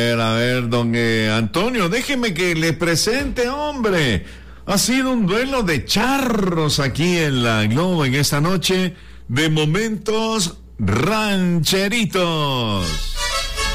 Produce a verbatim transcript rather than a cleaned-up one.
ver, a ver, don eh, Antonio, déjeme que le presente, hombre. Ha sido un duelo de charros aquí en la Globo en esta noche de momentos rancheritos.